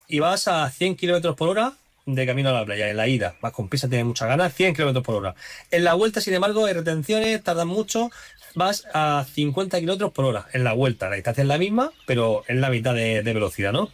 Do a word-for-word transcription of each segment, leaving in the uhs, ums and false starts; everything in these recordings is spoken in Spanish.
y vas a cien kilómetros por hora de camino a la playa. En la ida vas con prisa, tienes muchas ganas, cien kilómetros por hora. En la vuelta, sin embargo, hay retenciones, tardan mucho, vas a cincuenta kilómetros por hora en la vuelta. La distancia es la misma, pero es la mitad de, de velocidad, ¿no?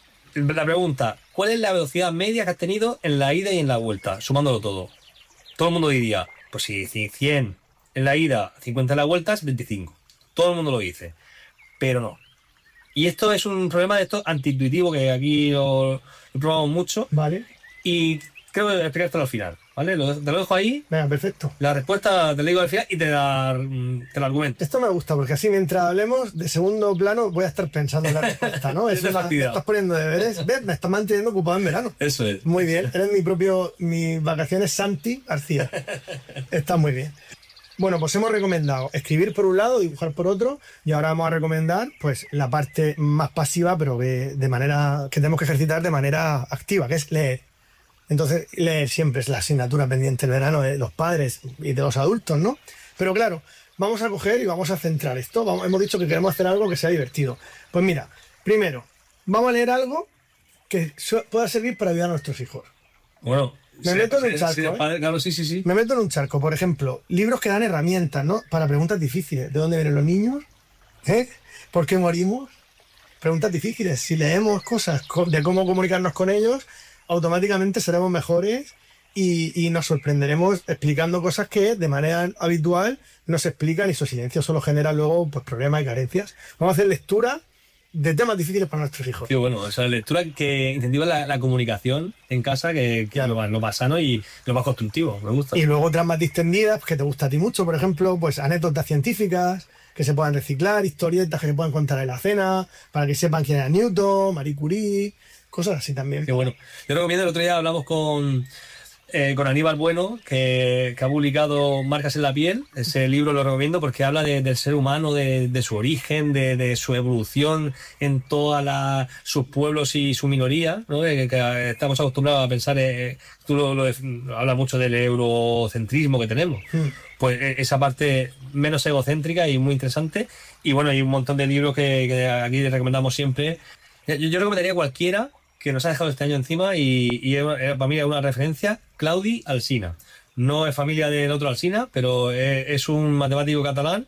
La pregunta, ¿cuál es la velocidad media que has tenido en la ida y en la vuelta? Sumándolo todo. Todo el mundo diría, pues si cien en la ida, cincuenta en la vuelta, es veinticinco. Todo el mundo lo dice, pero no. Y esto es un problema de esto antiintuitivo que aquí lo, lo probamos mucho. Vale. Y creo que explicártelo al final, ¿vale? Lo, te lo dejo ahí. Venga, perfecto. La respuesta te la digo al final y te la, te la argumento. Esto me gusta, porque así mientras hablemos, de segundo plano voy a estar pensando en la respuesta, ¿no? Es una, me estás poniendo deberes. ¿Ves? Me estás manteniendo ocupado en verano. Eso es. Muy bien. Eres mi propio... Mis vacaciones Santi García. Está muy bien. Bueno, pues hemos recomendado escribir por un lado, dibujar por otro, y ahora vamos a recomendar pues la parte más pasiva, pero que, de manera, que tenemos que ejercitar de manera activa, que es leer. Entonces, leer siempre es la asignatura pendiente del verano de los padres y de los adultos, ¿no? Pero claro, vamos a coger y vamos a centrar esto. Vamos, hemos dicho que queremos hacer algo que sea divertido. Pues mira, primero, vamos a leer algo que pueda servir para ayudar a nuestros hijos. Bueno... Me meto en un charco, sí, ¿eh? Claro, sí, sí, sí. Me meto en un charco, por ejemplo, libros que dan herramientas, ¿no? Para preguntas difíciles. ¿De dónde vienen los niños? ¿Eh? ¿Por qué morimos? Preguntas difíciles. Si leemos cosas de cómo comunicarnos con ellos, automáticamente seremos mejores y, y nos sorprenderemos explicando cosas que de manera habitual no se explican y su silencio solo genera luego pues, problemas y carencias. Vamos a hacer lectura de temas difíciles para nuestros hijos. Sí, bueno, esa lectura que incentiva la, la comunicación en casa, que, que es lo más, lo más sano y lo más constructivo, me gusta. Y luego otras más distendidas, que te gusta a ti mucho, por ejemplo, pues anécdotas científicas que se puedan reciclar, historietas que se puedan contar en la cena, para que sepan quién era Newton, Marie Curie, cosas así también. Qué bueno. Yo recomiendo, el otro día hablamos con... Eh, con Aníbal Bueno, que, que ha publicado Marcas en la piel. Ese libro lo recomiendo porque habla de, del ser humano, de, de su origen, de, de su evolución en todos sus pueblos y su minoría, ¿no? Que, que estamos acostumbrados a pensar, eh, tú lo, lo, lo hablas mucho del eurocentrismo que tenemos. Mm. Pues eh, esa parte menos egocéntrica y muy interesante. Y bueno, hay un montón de libros que, que aquí recomendamos siempre. Yo, yo recomendaría cualquiera que nos ha dejado este año encima y, y era, para mí es una referencia, Claudi Alsina. No es familia del otro Alsina, pero es, es un matemático catalán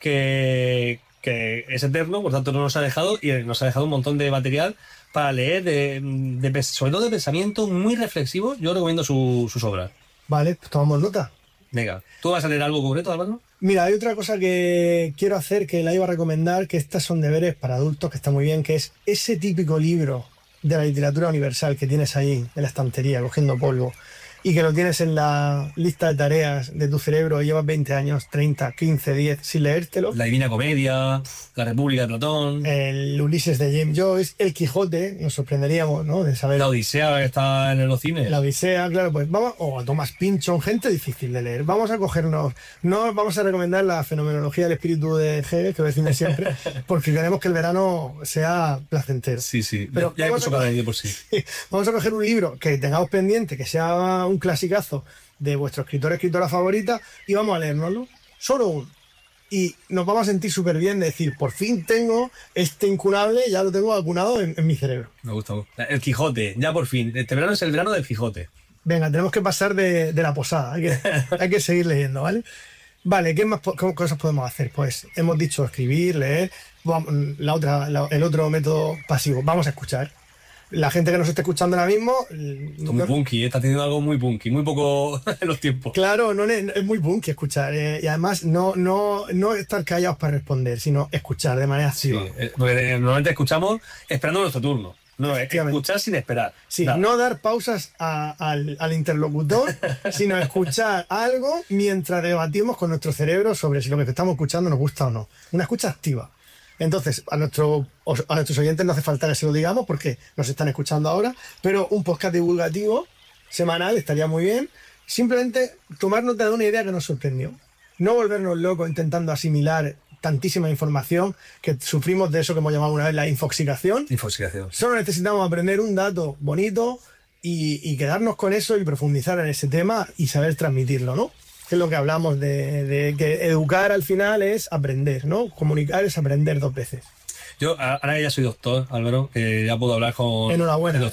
que, que es eterno, por tanto no nos ha dejado y nos ha dejado un montón de material para leer, de, de, sobre todo de pensamiento muy reflexivo. Yo recomiendo su, sus obras. Vale, pues tomamos nota. Venga, ¿tú vas a leer algo concreto, Álvaro? Mira, hay otra cosa que quiero hacer, que la iba a recomendar, que estas son deberes para adultos, que está muy bien, que es ese típico libro de la literatura universal que tienes ahí en la estantería cogiendo polvo y que lo tienes en la lista de tareas de tu cerebro y llevas veinte años, treinta, quince, diez sin leértelo. La Divina Comedia, La República de Platón, el Ulises de James Joyce, el Quijote, nos sorprenderíamos, ¿no? De saber. La Odisea, que está en los cines. La Odisea, claro, pues vamos, o a Thomas Pynchon, gente difícil de leer. Vamos a cogernos, no vamos a recomendar la fenomenología del espíritu de Hegel, que decimos siempre, porque queremos que el verano sea placentero. Sí, sí, pero ya, ya vamos, he a, cada día por sí. Vamos a coger un libro que tengamos pendiente, que sea un clasicazo de vuestro escritor o escritora favorita y vamos a leérnoslo, solo uno. Y nos vamos a sentir súper bien de decir, por fin tengo este incunable, ya lo tengo vacunado en, en mi cerebro. Me gusta. El Quijote, ya por fin. Este verano es el verano del Quijote. Venga, tenemos que pasar de, de la posada, hay que, hay que seguir leyendo, ¿vale? Vale, ¿qué más qué cosas podemos hacer? Pues hemos dicho escribir, leer, la otra, la, el otro método pasivo, vamos a escuchar. La gente que nos está escuchando ahora mismo... Es muy punky, ¿eh? Está haciendo algo muy punky, muy poco en los tiempos. Claro, no, es muy punky escuchar. Eh, y además no, no, no estar callados para responder, sino escuchar de manera activa. Sí, eh, porque normalmente escuchamos esperando nuestro turno. No, es escuchar sin esperar. Sí, nada. No dar pausas a, al, al interlocutor, sino escuchar algo mientras debatimos con nuestro cerebro sobre si lo que estamos escuchando nos gusta o no. Una escucha activa. Entonces, a, nuestro, a nuestros oyentes no hace falta que se lo digamos porque nos están escuchando ahora, pero un podcast divulgativo semanal estaría muy bien. Simplemente tomar nota de una idea que nos sorprendió. No volvernos locos intentando asimilar tantísima información que sufrimos de eso que hemos llamado una vez la infoxicación. Infoxicación. Solo necesitamos aprender un dato bonito y, y quedarnos con eso y profundizar en ese tema y saber transmitirlo, ¿no? Que es lo que hablamos de, de que educar al final es aprender, ¿no? Comunicar es aprender dos veces. Yo, ahora que ya soy doctor, Álvaro, que ya puedo hablar con Enhorabuena. el